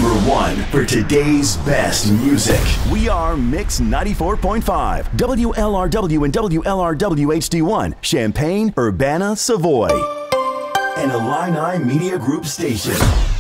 number one for today's best music. We are Mix 94.5, WLRW and WLRW HD1, Champaign, Urbana, Savoy. An Illini Media Group station.